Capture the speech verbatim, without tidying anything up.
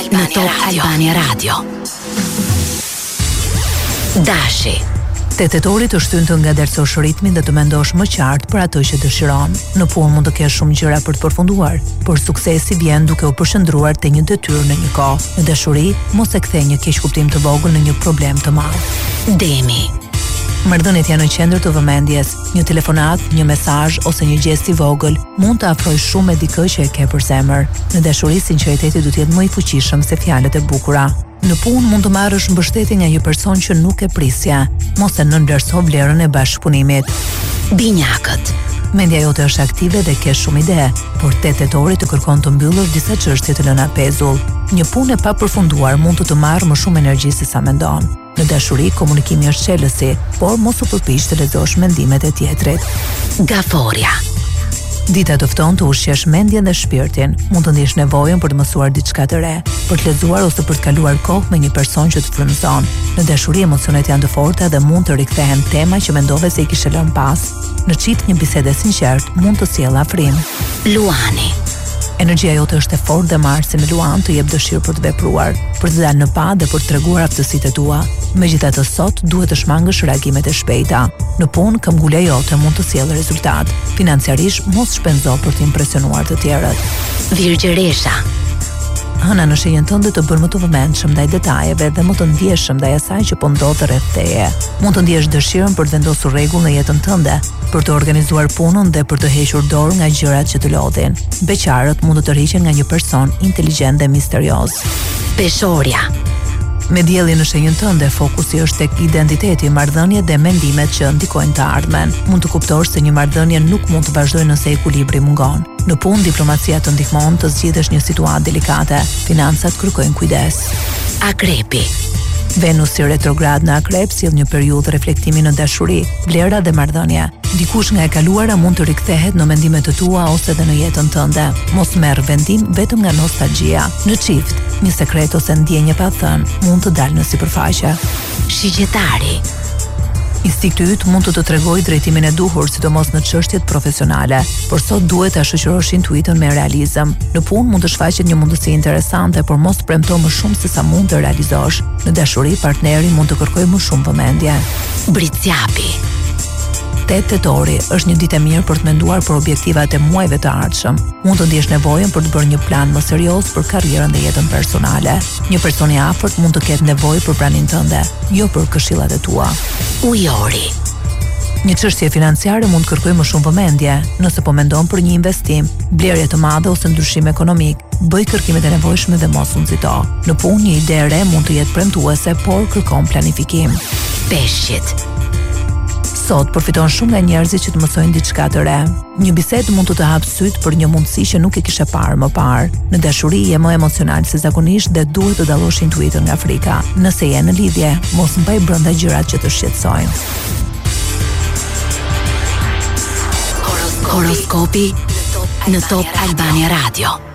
Albania Radio. Në Top Albania Radio. Dashi. Te tetorit të shtynë të ngadalësosh ritmin dhe të mendosh më qartë për atë që dëshiron. Në punë mund të kesh shumë gjëra për të përfunduar, por suksesi vjen duke u përshëndruar te një detyrë në një kohë. Në dashuri, mos e kthej një keq kuptim të vogël në një problem të madh. Demi. Marrëdhëniet janë në qendër të vëmendjes. Një telefonat, një mesazh ose një gest i vogël mund të afrojë shumë me dikë që e ke për zemër. Në dashuri, sinqeriteti duhet të jetë më i fuqishëm se fjalët e bukura. Në punë mund të marrësh mbështetje nga një person që nuk e prisje. Mos e nënvlerëso vlerën e bashkëpunimit. Binjakët. Mendja jote është aktive dhe ke shumë ide, por te tetori të kërkon të mbyllësh disa çështje të lëna pezull. Një punë e papërfunduar mund të të marrë më shumë energji se sa mendon. Në dashuri, komunikimi është çelësi, por mos u përpiq të lexosh mendimet e tjetrit. Gaforia. Dita të ftohtë të ushqesh mendjen dhe shpirtin. Mund të ndihesh nevojën për të mësuar diçka të re, për të lexuar ose për të kaluar kohë me një person që të frymëzon. Në dashuri, emocionet janë të forta dhe mund të rikthehen tema që mendove se i kishe lënë pas. Në çift, një bisedë e sinqertë mund të sjellë afrim. Luani. Energjia jote është e fortë dhe Marsi në Luan të jep dëshirë për të vepruar, për të dalë në pa dhe për të treguar aftësitë tua. Megjithatë, sot duhet të shmangësh reagimet e shpejta. Në punë, këmbgulja jote mund të sjellë rezultat. Financiarisht, mos shpenzo për të impresionuar të tjerët. Virgjëresha. Hëna në shenjën tënde të bërë më të vëmendshëm ndaj detajeve dhe më të ndjeshëm ndaj asaj që po ndodh rreth teje. Mund të ndjesh dëshirën për të vendosur rregull në jetën tënde, për të organizuar punën dhe për të hequr dorë nga gjërat që të lodhin. Beqarët mund të tërhiqen nga një person inteligjent dhe misterioz. Peshorja. Me diellin në shenjën tënde, fokusi është tek identiteti, marrëdhëniet dhe mendimet që ndikojnë të ardhmen. Mund të kuptosh se një marrëdhënie nuk mund të vazhdojë nëse ekuilibri mungon. Në punë, diplomacia të ndihmon të zgjidhësh një situatë delikate. Financat kërkojnë kujdes. Akrepi. Venus si retrograd në Akrep sjell një periudhë reflektimi në dashuri, vlera dhe marrëdhënie. Dikush nga e kaluara mund të rikthehet në mendimet e tua ose edhe në jetën tënde. Mos merr vendim vetëm nga nostalgjia. Në çift, një sekret ose ndjenjë pa thënë mund të dalë në sipërfaqe. Shigjetari. Instinkti yt mund të të tregojë drejtimin e duhur, sidomos në çështjet profesionale, por sot duhet ta shoqërosh intuitën me realizëm. Në punë mund të shfaqet një mundësi interesante, por mos premto më shumë se sa mund të realizosh. Në dashuri, partneri mund të kërkojë më shumë vëmendje. Britsjapi. tetë tetori është një ditë e mirë për të menduar për objektivat e muajve të ardhshëm. Mund të ndjesh nevojën për të bërë një plan më serioz për karrierën dhe jetën personale. Një person i afërt mund të ketë nevojë për praninë tënde, jo për këshillat e tua. Ujori. Një çështje financiare mund të kërkojë më shumë vëmendje. Nëse po mendon për një investim, blerje të madhe ose ndryshim ekonomik, bëj kërkimet e nevojshme dhe mos u nxito. Në punë, një ide e re mund të jetë premtuese, por kërkon planifikim. Peshqit. Sot përfiton shumë nga njerëzit që të mësojnë diçka të re. Një bisedë mund të të hapë syt për një mundësi që nuk e kishe parë më parë. Në dashuri je më emocional se zakonisht dhe duhet të dallosh intuitën nga frika. Nëse je në lidhje, mos mbaj brenda gjërat që të shqetësojnë. Horoskopi në Top Albania Radio.